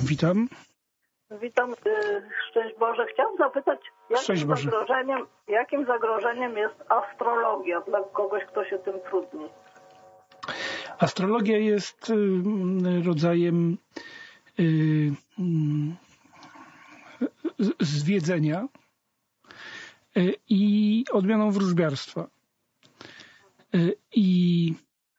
Witam. Witam, szczęść Boże. Chciałam zapytać, jakim zagrożeniem jest astrologia dla kogoś, kto się tym trudni? Astrologia jest rodzajem zwiedzenia i odmianą wróżbiarstwa. I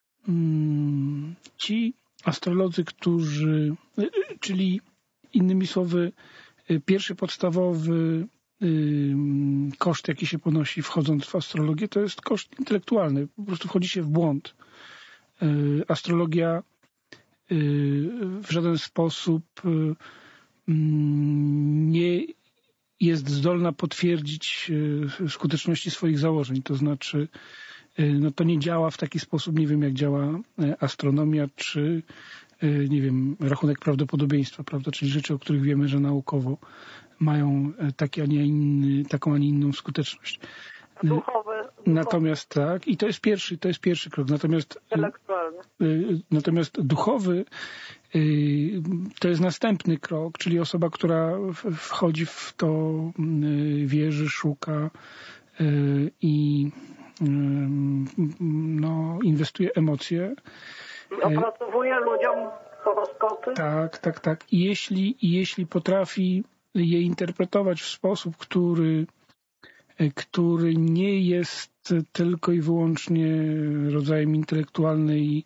ci astrolodzy, czyli innymi słowy, pierwszy podstawowy koszt, jaki się ponosi wchodząc w astrologię, to jest koszt intelektualny. Po prostu wchodzi się w błąd. Astrologia w żaden sposób nie jest zdolna potwierdzić skuteczności swoich założeń. To znaczy, to nie działa w taki sposób, nie wiem jak działa astronomia, czy nie wiem, rachunek prawdopodobieństwa, prawda? Czyli rzeczy, o których wiemy, że naukowo mają taką, a nie inną skuteczność. Natomiast tak, i to jest pierwszy krok. Natomiast duchowy to jest następny krok, czyli osoba, która wchodzi w to, wierzy, szuka i inwestuje emocje. Opracowuje ludziom horoskopy? Tak. I jeśli potrafi je interpretować w sposób, który nie jest tylko i wyłącznie rodzajem intelektualnej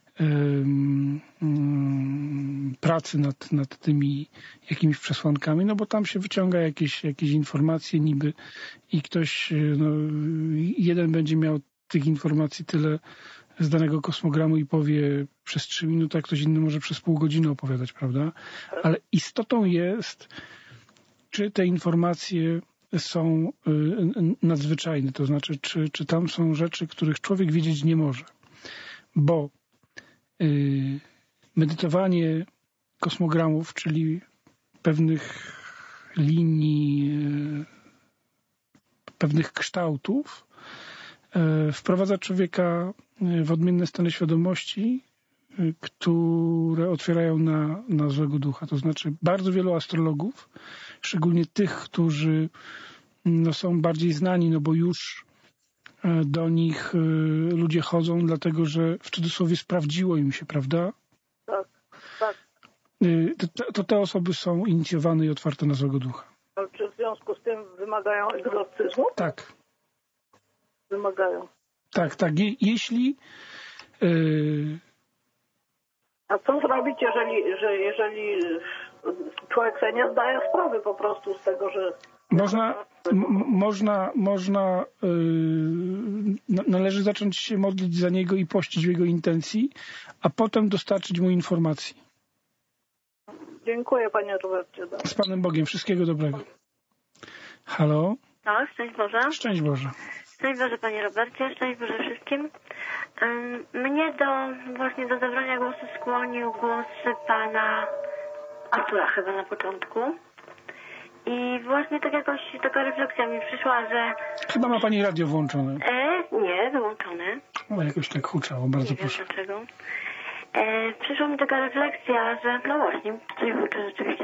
pracy nad tymi jakimiś przesłankami, no bo tam się wyciąga jakieś informacje niby i ktoś, jeden będzie miał tych informacji tyle z danego kosmogramu i powie przez 3 minuty, a ktoś inny może przez pół godziny opowiadać, prawda? Ale istotą jest, czy te informacje są nadzwyczajne, to znaczy, czy tam są rzeczy, których człowiek wiedzieć nie może. Bo medytowanie kosmogramów, czyli pewnych linii, pewnych kształtów, wprowadza człowieka w odmienne stany świadomości, które otwierają na złego ducha. To znaczy bardzo wielu astrologów, szczególnie tych, którzy są bardziej znani, bo już do nich ludzie chodzą, dlatego że w cudzysłowie sprawdziło im się, prawda? Tak. To te osoby są inicjowane i otwarte na złego ducha. Ale czy w związku z tym wymagają egzorcyzmu? Tak. Wymagają. Tak. Jeśli... A co zrobić, jeżeli człowiek sobie nie zdaje sprawy po prostu z tego, że... Należy zacząć się modlić za niego i pościć w jego intencji, a potem dostarczyć mu informacji. Dziękuję, panie Robercie. Z Panem Bogiem. Wszystkiego dobrego. Halo? Tak, szczęść Boże. Szczęść Boże. Szczęść Boże, panie Robercie. Szczęść Boże wszystkim. Mnie właśnie do zabrania głosu skłonił głos pana Artura chyba na początku. I właśnie tak jakoś taka refleksja mi przyszła, że... Chyba ma pani radio włączone. Nie, wyłączone. Jakoś tak huczało, bardzo proszę. Nie wiem dlaczego. Przyszła mi taka refleksja, że no właśnie, coś włączę rzeczywiście.